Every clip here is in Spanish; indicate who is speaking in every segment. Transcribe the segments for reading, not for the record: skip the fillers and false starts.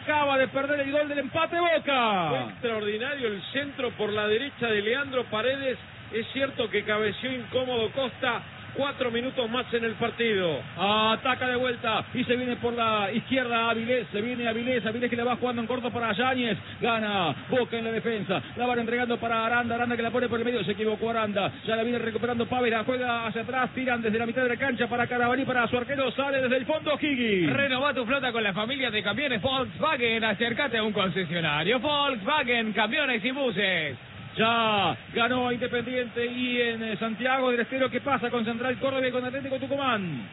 Speaker 1: acaba de perder el gol del empate Boca.
Speaker 2: Fue extraordinario el centro por la derecha de Leandro Paredes. Es cierto que cabeció incómodo Costa. 4 minutos más en el partido.
Speaker 1: Ataca de vuelta y se viene por la izquierda Avilés. Se viene Avilés que la va jugando en corto para Yáñez. Gana Boca en la defensa. La van entregando para Aranda. Aranda que la pone por el medio. Se equivocó Aranda. Ya la viene recuperando Pávez. La juega hacia atrás. Tiran desde la mitad de la cancha para Carabalí. Para su arquero. Sale desde el fondo Higgins.
Speaker 3: Renová tu flota con la familia de camiones Volkswagen. Acércate a un concesionario Volkswagen, camiones y buses.
Speaker 1: Ya ganó Independiente y en Santiago del Estero, ¿qué pasa con Central Córdoba y con Atlético Tucumán?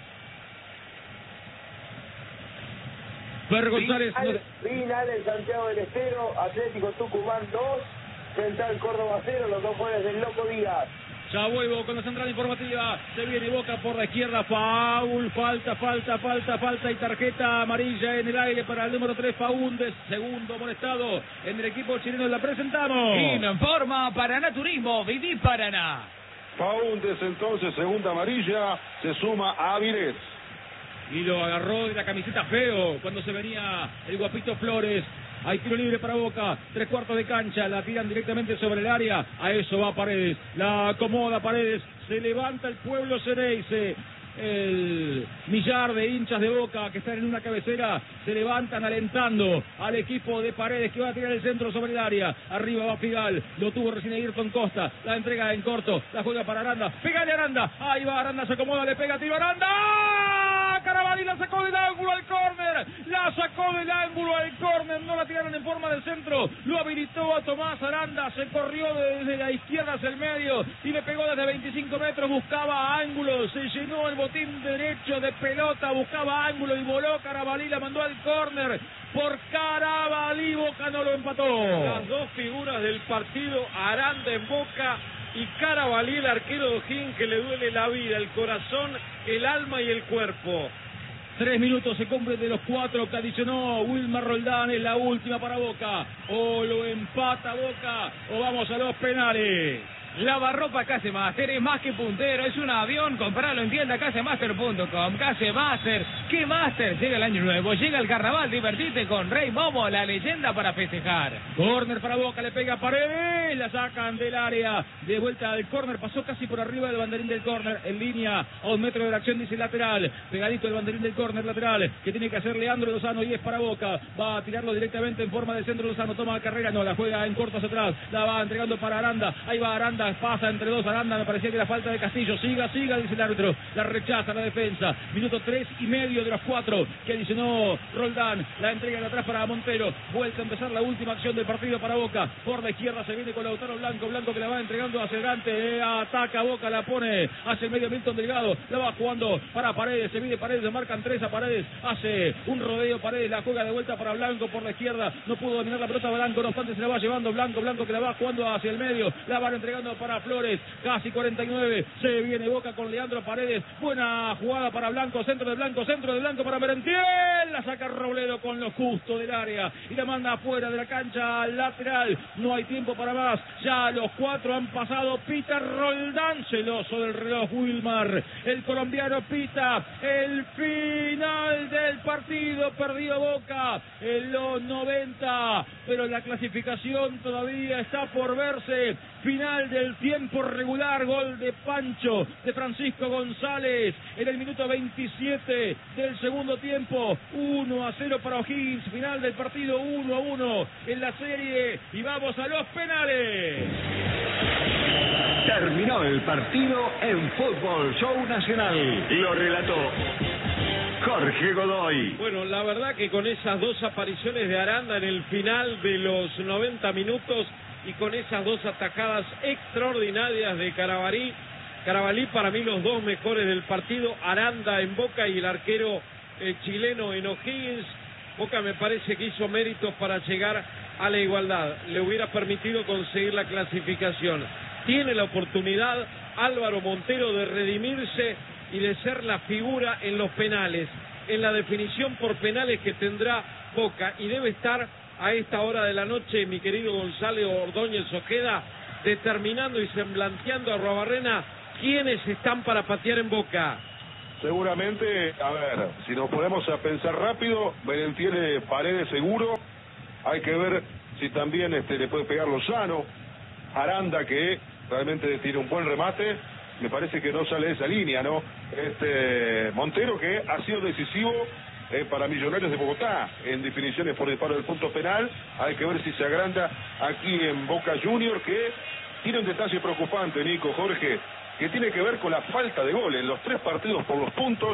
Speaker 1: Per González.
Speaker 4: Final en Santiago del Estero, Atlético Tucumán 2, Central Córdoba 0, los 2 goles del Loco Díaz.
Speaker 1: Ya vuelvo con la central informativa. Se viene Boca por la izquierda. Faul, falta y tarjeta amarilla en el aire para el número 3, Faúndez. Segundo molestado en el equipo chileno. La presentamos.
Speaker 3: Informa Paraná Turismo. Viví Paraná.
Speaker 5: Faúndez entonces, segunda amarilla. Se suma a Avilés.
Speaker 1: Y lo agarró de la camiseta feo cuando se venía el guapito Flores. Hay tiro libre para Boca, 3/4 de cancha, la tiran directamente sobre el área, a eso va Paredes, la acomoda Paredes, se levanta el pueblo Ceneice, el millar de hinchas de Boca que están en una cabecera, se levantan alentando al equipo de Paredes que va a tirar el centro sobre el área, arriba va Figal, lo tuvo recién Ayrton Costa, la entrega en corto, la juega para Aranda, pégale Aranda, ahí va Aranda, se acomoda, le pega, tiro Aranda, Carabalí la sacó del ángulo al córner, no la tiraron en forma de centro, lo habilitó a Tomás Aranda, se corrió desde la izquierda hacia el medio y le pegó desde 25 metros, buscaba ángulo, se llenó el botín derecho de pelota, buscaba ángulo y voló Carabalí, la mandó al córner, por Carabalí Boca no lo empató.
Speaker 2: Las dos figuras del partido, Aranda en Boca y Carabalí, el arquero de O'Higgins, que le duele la vida, el corazón, el alma y el cuerpo.
Speaker 1: 3 minutos se cumplen de los 4 que adicionó Wilmar Roldán, es la última para Boca. O lo empata Boca o vamos a los penales.
Speaker 3: Lavarropa Casemaster es más que puntero, es un avión, compralo en tienda casemaster.com. Casemaster, ¿qué Master? Llega el año nuevo, llega el carnaval, divertite con Rey Momo, la leyenda para festejar.
Speaker 1: Córner para Boca, le pega Paredes, la sacan del área, de vuelta al córner, pasó casi por arriba del banderín del córner, en línea, a 1 metro de la acción, dice lateral, pegadito el banderín del córner lateral, que tiene que hacer Leandro Lozano y es para Boca, va a tirarlo directamente en forma de centro Lozano, toma carrera, no, la juega en corto hacia atrás, la va entregando para Aranda, ahí va Aranda, pasa entre dos Aranda, me parecía que era falta de Castillo, siga, dice el árbitro, la rechaza la defensa, minuto 3,5 de los 4 que adicionó Roldán, la entrega de atrás para Montero, vuelta a empezar la última acción del partido para Boca, por la izquierda se viene con Lautaro Blanco que la va entregando hacia adelante, ataca Boca, la pone hacia el medio Milton Delgado, la va jugando para Paredes, se viene Paredes, le marcan 3 a Paredes, hace un rodeo Paredes, la juega de vuelta para Blanco por la izquierda, no pudo dominar la pelota Blanco, no obstante se la va llevando Blanco que la va jugando hacia el medio, la van entregando para Flores, casi 49, se viene Boca con Leandro Paredes, buena jugada para Blanco, centro de Blanco para Merentiel, la saca Robledo con lo justo del área y la manda afuera de la cancha lateral, no hay tiempo para más, ya los 4 han pasado, pita Roldán, celoso del reloj Wilmar, el colombiano pita el final del partido, perdió Boca en los 90, pero la clasificación todavía está por verse, final del tiempo regular, gol de Pancho, de Francisco González, en el minuto 27 del segundo tiempo, 1-0 para O'Higgins, final del partido 1-1 en la serie, y vamos a los penales.
Speaker 6: Terminó el partido en Fútbol Show Nacional. Lo relató Jorge Godoy.
Speaker 2: Bueno, la verdad que con esas dos apariciones de Aranda en el final de los 90 minutos y con esas dos atajadas extraordinarias de Carabalí, para mí los dos mejores del partido, Aranda en Boca y el arquero chileno en O'Higgins. Boca me parece que hizo méritos para llegar a la igualdad, le hubiera permitido conseguir la clasificación. Tiene la oportunidad Álvaro Montero de redimirse y de ser la figura en los penales, en la definición por penales que tendrá Boca, y debe estar a esta hora de la noche, mi querido Gonzalo Ordóñez Ojeda, determinando y semblanteando a Arruabarrena quiénes están para patear en Boca.
Speaker 5: Seguramente, a ver, si nos podemos a pensar rápido, Belén tiene Paredes seguro. Hay que ver si también le puede pegar Lozano. Aranda, que realmente tiene un buen remate. Me parece que no sale de esa línea, ¿no? Montero, que ha sido decisivo para Millonarios de Bogotá en definiciones por disparo del punto penal. Hay que ver si se agranda aquí en Boca Junior, que tiene un detalle preocupante, Nico, Jorge, que tiene que ver con la falta de goles. En los 3 partidos por los puntos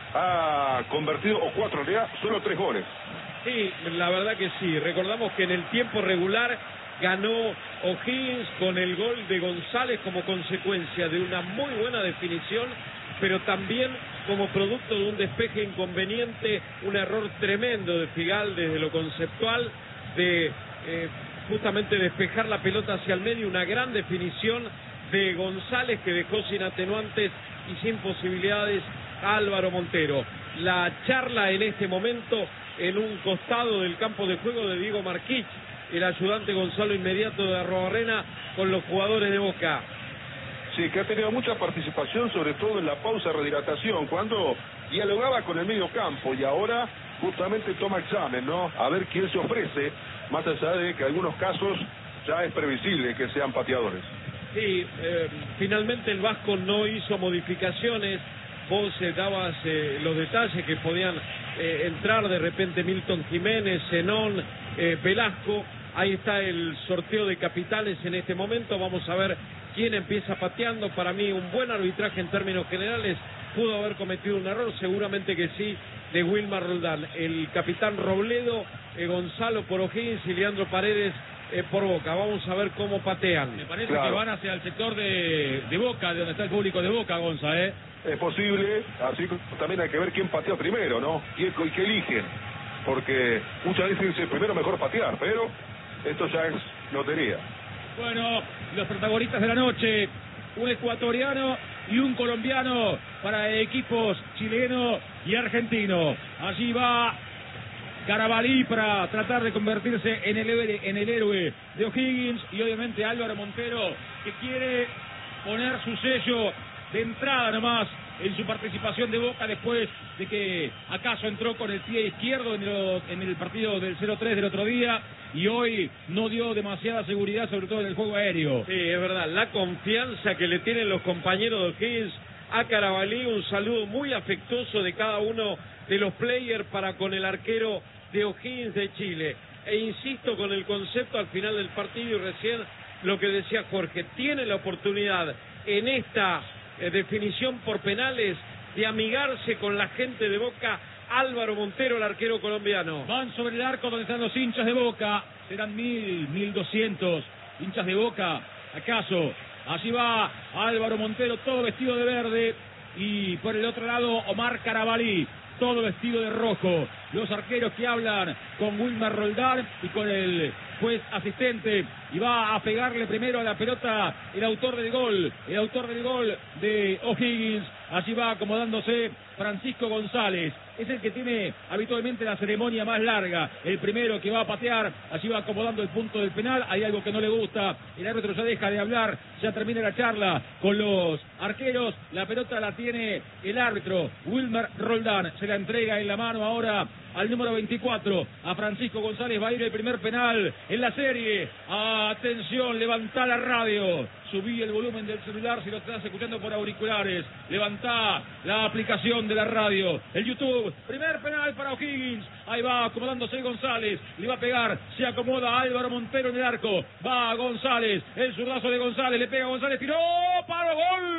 Speaker 5: ha convertido, o 4 en realidad, solo 3 goles.
Speaker 2: Sí, la verdad que sí. Recordamos que en el tiempo regular ganó O'Higgins con el gol de González como consecuencia de una muy buena definición, pero también como producto de un despeje inconveniente, un error tremendo de Figal desde lo conceptual, de justamente despejar la pelota hacia el medio, una gran definición de González que dejó sin atenuantes y sin posibilidades a Álvaro Montero. La charla en este momento en un costado del campo de juego de Diego Marquich, el ayudante Gonzalo Inmediato de Arrobarrena, con los jugadores de Boca.
Speaker 5: Sí, que ha tenido mucha participación, sobre todo en la pausa de rehidratación, cuando dialogaba con el medio campo, y ahora justamente toma examen, ¿no? A ver quién se ofrece, más allá de que en algunos casos ya es previsible que sean pateadores.
Speaker 2: Sí, finalmente el Vasco no hizo modificaciones. Vos dabas los detalles que podían entrar de repente Milton Jiménez, Zenón, Velasco. Ahí está el sorteo de capitanes en este momento. Vamos a ver quién empieza pateando. Para mí un buen arbitraje en términos generales. Pudo haber cometido un error, seguramente que sí, de Wilmar Roldán. El capitán Robledo, Gonzalo por O'Higgins y Leandro Paredes por Boca. Vamos a ver cómo patean.
Speaker 1: Me parece que van hacia el sector de Boca, de donde está el público de Boca, Gonza,
Speaker 5: Es posible, así que también hay que ver quién patea primero, ¿no? Y qué eligen, porque muchas veces dice primero mejor patear, pero esto ya es lotería.
Speaker 1: Bueno, los protagonistas de la noche, un ecuatoriano y un colombiano para equipos chileno y argentino. Allí va Carabalí para tratar de convertirse en el héroe de O'Higgins, y obviamente Álvaro Montero, que quiere poner su sello de entrada nomás en su participación de Boca, después de que acaso entró con el pie izquierdo en el partido del 0-3 del otro día, y hoy no dio demasiada seguridad, sobre todo en el juego aéreo.
Speaker 2: Sí, es verdad, la confianza que le tienen los compañeros de O'Higgins a Carabalí. Un saludo muy afectuoso de cada uno de los players para con el arquero de O'Higgins de Chile. E insisto con el concepto al final del partido, y recién lo que decía Jorge, tiene la oportunidad en esta definición por penales de amigarse con la gente de Boca. Álvaro Montero, el arquero colombiano.
Speaker 1: Van sobre el arco donde están los hinchas de Boca. Serán 1.200 hinchas de Boca, ¿acaso? Allí va Álvaro Montero, todo vestido de verde, y por el otro lado Omar Carabalí, todo vestido de rojo. Los arqueros que hablan con Wilmar Roldán y con el juez asistente, y va a pegarle primero a la pelota el autor del gol de O'Higgins. Allí va acomodándose Francisco González, es el que tiene habitualmente la ceremonia más larga, el primero que va a patear. Allí va acomodando el punto del penal. Hay algo que no le gusta, el árbitro ya deja de hablar, ya termina la charla con los arqueros. La pelota la tiene el árbitro Wilmar Roldán, se la entrega en la mano ahora al número 24, a Francisco González. Va a ir el primer penal en la serie. Atención, levantá la radio, subí el volumen del celular si lo estás escuchando por auriculares, levantá la aplicación de la radio, el YouTube. Primer penal para O'Higgins. Ahí va acomodándose González, le va a pegar, se acomoda Álvaro Montero en el arco, va González, el zurdazo de González, le pega González, tiró, palo,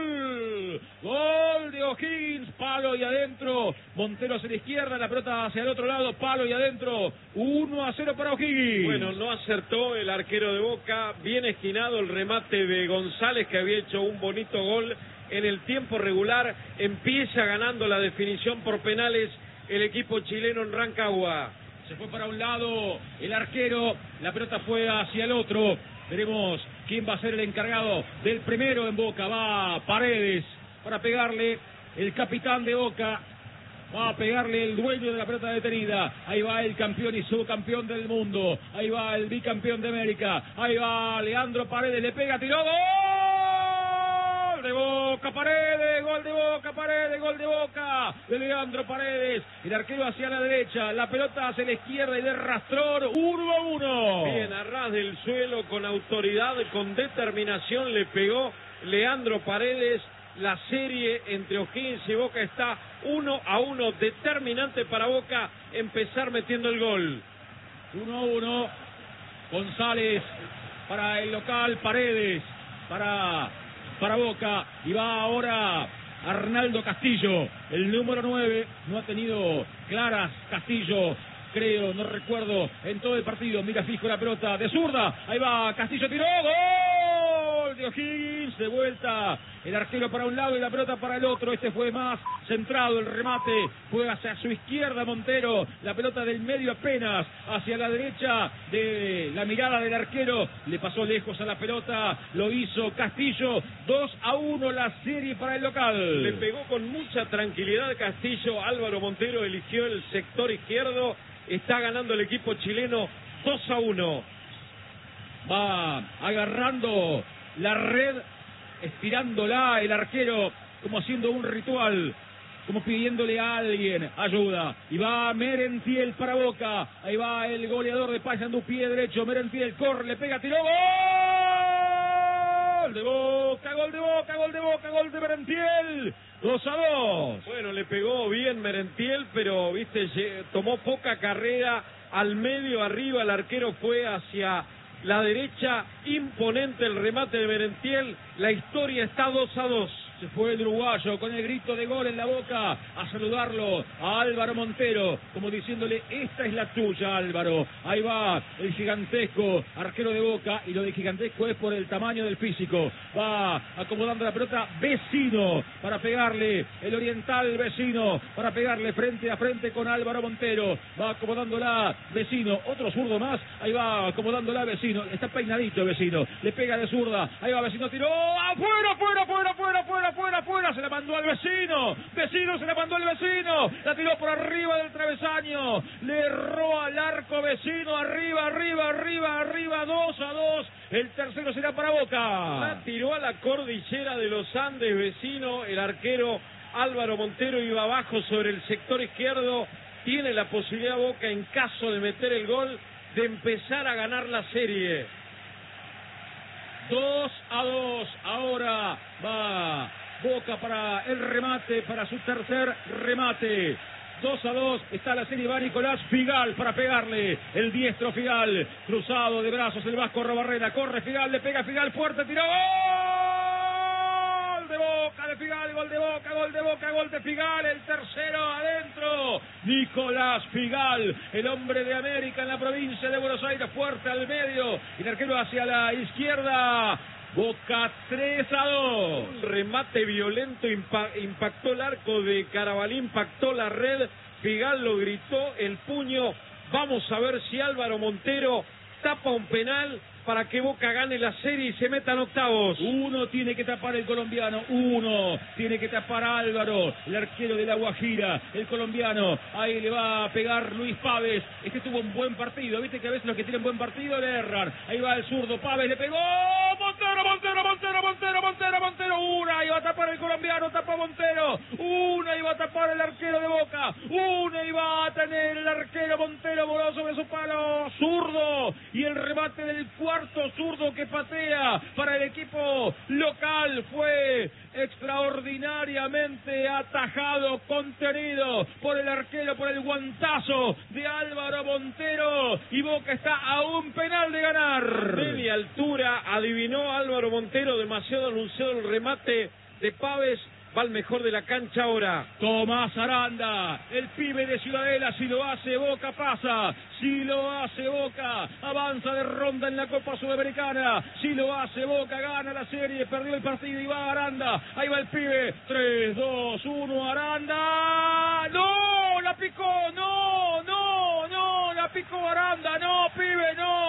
Speaker 1: gol de O'Higgins, palo y adentro. Montero hacia la izquierda, la pelota hacia el otro lado, palo y adentro. 1-0 para O'Higgins.
Speaker 2: Bueno, no acertó el arquero de Boca, bien esquinado el remate de González, que había hecho un bonito gol en el tiempo regular. Empieza ganando la definición por penales el equipo chileno en Rancagua.
Speaker 1: Se fue para un lado el arquero, la pelota fue hacia el otro. Veremos quién va a ser el encargado del primero en Boca. Va Paredes para pegarle, el capitán de Boca. Va a pegarle el dueño de la pelota detenida. Ahí va el campeón y subcampeón del mundo. Ahí va el bicampeón de América. Ahí va Leandro Paredes, le pega, tiró, ¡gol! Gol de Boca, Paredes, gol de Boca, Paredes, gol de Boca de Leandro Paredes. El arquero hacia la derecha, la pelota hacia la izquierda y de rastrón, 1-1.
Speaker 2: Bien, a ras del suelo, con autoridad, con determinación, le pegó Leandro Paredes. La serie entre O'Higgins y Boca está 1-1, determinante para Boca empezar metiendo el gol.
Speaker 1: 1-1, González para el local, Paredes para Boca, y va ahora Arnaldo Castillo, el número 9, no ha tenido claras Castillo, creo, no recuerdo, en todo el partido. Mira fijo la pelota de zurda, ahí va Castillo, tiró, gol de O'Higgins, de vuelta el arquero para un lado y la pelota para el otro. Este fue más centrado, el remate fue hacia su izquierda Montero, la pelota del medio apenas hacia la derecha de la mirada del arquero, le pasó lejos a la pelota, lo hizo Castillo. 2-1 la serie para el local.
Speaker 2: Le pegó con mucha tranquilidad Castillo. Álvaro Montero eligió el sector izquierdo. Está ganando el equipo chileno 2-1.
Speaker 1: Va agarrando la red, estirándola el arquero, como haciendo un ritual, como pidiéndole a alguien ayuda. Y va Merentiel para Boca. Ahí va el goleador de Paysandú, pie derecho. Merentiel corre, le pega, tiró, gol de Boca, gol de Boca, gol de Boca, gol de Merentiel. 2-2.
Speaker 2: Bueno, le pegó bien Merentiel, pero viste, tomó poca carrera al medio, arriba. El arquero fue hacia la derecha. Imponente el remate de Merentiel. La historia está 2-2.
Speaker 1: Se fue el uruguayo con el grito de gol en la boca a saludarlo a Álvaro Montero, como diciéndole: esta es la tuya, Álvaro. Ahí va el gigantesco arquero de Boca, y lo de gigantesco es por el tamaño del físico. Va acomodando la pelota Vecino para pegarle, el oriental Vecino para pegarle frente a frente con Álvaro Montero. Va acomodándola Vecino, otro zurdo más. Ahí va acomodándola Vecino, está peinadito Vecino, le pega de zurda. Ahí va Vecino, tiró afuera, afuera, afuera, afuera, afuera. Fuera, se la mandó al Vecino, se la mandó al Vecino, la tiró por arriba del travesaño, le erró al arco Vecino, arriba, 2-2, el tercero será para Boca.
Speaker 2: La tiró a la cordillera de los Andes Vecino, el arquero Álvaro Montero iba abajo sobre el sector izquierdo. Tiene la posibilidad Boca, en caso de meter el gol, de empezar a ganar la serie.
Speaker 1: 2-2, ahora va Boca para el remate, para su tercer remate. 2-2, está la serie, va Nicolás Figal para pegarle, el diestro Figal, cruzado de brazos el Vasco Robarrena, corre Figal, le pega Figal, fuerte, tiró, gol de Boca, de Figal, gol de Boca, gol de Boca, gol de Figal, el tercero adentro, Nicolás Figal, el hombre de América en la provincia de Buenos Aires, fuerte al medio, y el arquero hacia la izquierda. Boca 3-2.
Speaker 2: Un remate violento, impactó el arco de Carabalí, impactó la red. Figal lo gritó, el puño. Vamos a ver si Álvaro Montero tapa un penal para que Boca gane la serie y se meta en octavos.
Speaker 1: Uno tiene que tapar el colombiano, uno tiene que tapar a Álvaro, el arquero de La Guajira, el colombiano. Ahí le va a pegar Luis Pávez. Este tuvo un buen partido, viste que a veces los que tienen buen partido le erran. Ahí va el zurdo, Pávez le pegó, Montero, una iba a tapar el colombiano, tapa Montero, una iba a tapar el arquero de Boca, una iba a tener el arquero Montero voló sobre su palo zurdo, y el remate del cuarto zurdo que patea para el equipo local fue extraordinariamente atajado, contenido por el arquero, por el guantazo de Álvaro Montero, y Boca está a un penal de ganar.
Speaker 2: Media altura, adivinó Álvaro Montero, demasiado anunciado el remate de Pávez. Va el mejor de la cancha ahora.
Speaker 1: Tomás Aranda, el pibe de Ciudadela. Si lo hace Boca pasa, si lo hace Boca avanza de ronda en la Copa Sudamericana, si lo hace Boca gana la serie, perdió el partido y va Aranda. Ahí va el pibe, 3, 2, 1, Aranda. ¡No! ¡La picó! ¡No! La picó Aranda, no, pibe, no.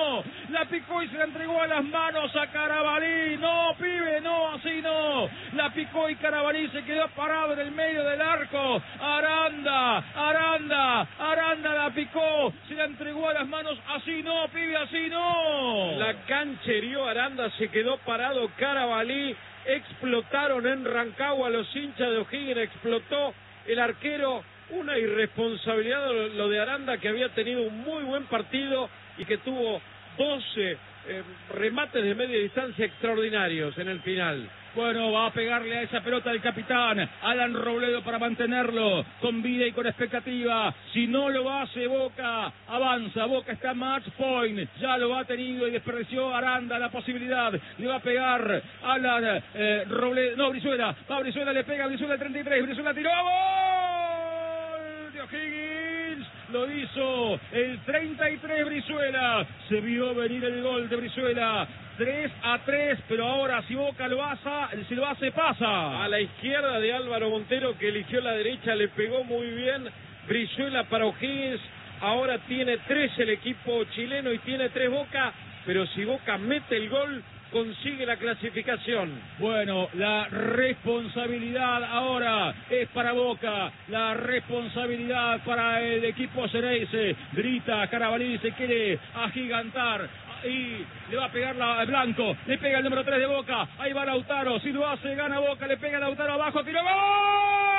Speaker 1: la picó y se la entregó a las manos a Carabalí. No, pibe, no, así no. La picó y Carabalí se quedó parado en el medio del arco. Aranda la picó, se la entregó a las manos. Así no, pibe, así no.
Speaker 2: La cancherió Aranda, se quedó parado Carabalí. Explotaron en Rancagua los hinchas de O'Higgins, explotó el arquero. Una irresponsabilidad lo de Aranda, que había tenido un muy buen partido y que tuvo 12 remates de media distancia extraordinarios en el final.
Speaker 1: Bueno, va a pegarle a esa pelota el capitán Alan Robledo para mantenerlo con vida y con expectativa. Si no lo hace, Boca avanza. Boca está match point. Ya lo ha tenido y desperdició Aranda la posibilidad. Le va a pegar Alan Robledo. No, Brizuela. Va Brizuela, le pega Brizuela el 33. Brizuela tiró. ¡Gol de O'Higgins! Lo hizo el 33 Brizuela. Se vio venir el gol de Brizuela. 3-3, pero ahora si Boca si lo hace, pasa.
Speaker 2: A la izquierda de Álvaro Montero, que eligió la derecha, le pegó muy bien. Brizuela para O'Higgins. Ahora tiene 3 el equipo chileno y tiene 3 Boca, pero si Boca mete el gol, consigue la clasificación.
Speaker 1: Bueno, la responsabilidad ahora es para Boca, la responsabilidad para el equipo Xeneize. Grita Carabalí, se quiere agigantar y le va a pegar Blanco, le pega el número 3 de Boca. Ahí va Lautaro, si lo hace gana Boca, le pega Lautaro abajo, tiró, ¡gol!